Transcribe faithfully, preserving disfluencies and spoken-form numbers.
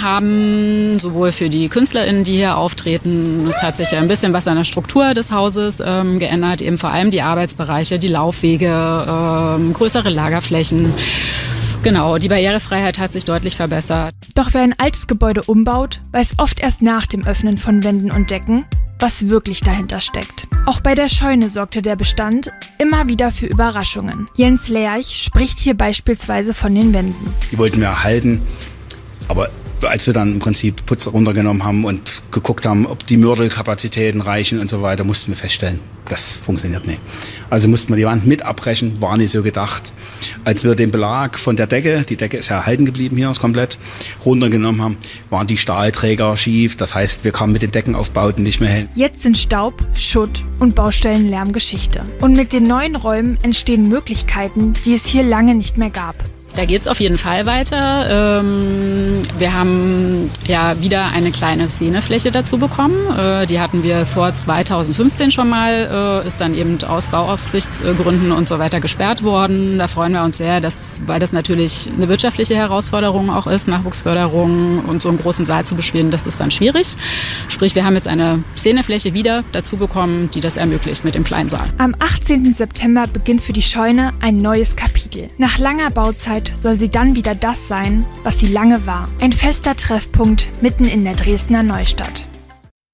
haben, sowohl für die KünstlerInnen, die hier auftreten. Es hat sich ja ein bisschen was an der Struktur des Hauses ähm, geändert, eben vor allem die Arbeitsbereiche, die Laufwege, ähm, größere Lagerflächen. Genau, die Barrierefreiheit hat sich deutlich verbessert. Doch wer ein altes Gebäude umbaut, weiß oft erst nach dem Öffnen von Wänden und Decken, was wirklich dahinter steckt. Auch bei der Scheune sorgte der Bestand immer wieder für Überraschungen. Jens Lerch spricht hier beispielsweise von den Wänden. Die wollten wir erhalten, aber als wir dann im Prinzip Putz runtergenommen haben und geguckt haben, ob die Mörtelkapazitäten reichen und so weiter, mussten wir feststellen, das funktioniert nicht. Also mussten wir die Wand mit abbrechen, war nicht so gedacht. Als wir den Belag von der Decke, die Decke ist ja erhalten geblieben hier, ist komplett, runtergenommen haben, waren die Stahlträger schief. Das heißt, wir kamen mit den Deckenaufbauten nicht mehr hin. Jetzt sind Staub, Schutt und Baustellenlärm Geschichte. Und mit den neuen Räumen entstehen Möglichkeiten, die es hier lange nicht mehr gab. Da geht's auf jeden Fall weiter. Ähm, wir haben ja wieder eine kleine Szenefläche dazu bekommen. Äh, die hatten wir vor zweitausendfünfzehn schon mal, äh, ist dann eben aus Bauaufsichtsgründen und so weiter gesperrt worden. Da freuen wir uns sehr, dass, weil das natürlich eine wirtschaftliche Herausforderung auch ist, Nachwuchsförderung und so einen großen Saal zu bespielen, das ist dann schwierig. Sprich, wir haben jetzt eine Szenefläche wieder dazu bekommen, die das ermöglicht mit dem kleinen Saal. Am achtzehnten September beginnt für die Scheune ein neues Kapitel. Nach langer Bauzeit soll sie dann wieder das sein, was sie lange war. Ein fester Treffpunkt mitten in der Dresdner Neustadt.